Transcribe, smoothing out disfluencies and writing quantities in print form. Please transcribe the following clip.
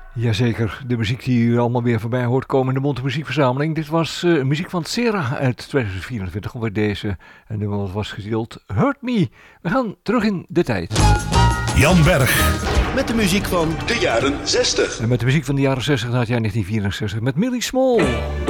Jazeker, de muziek die u allemaal weer voorbij hoort komen in de Monte Muziekverzameling. Dit was muziek van Sera uit 2024, alweer deze. En nummer was getiteld Hurt Me. We gaan terug in de tijd. Jan Berg. Met de muziek van de jaren 60. En met de muziek van de jaren 60 naar het jaar 1964 met Millie Small.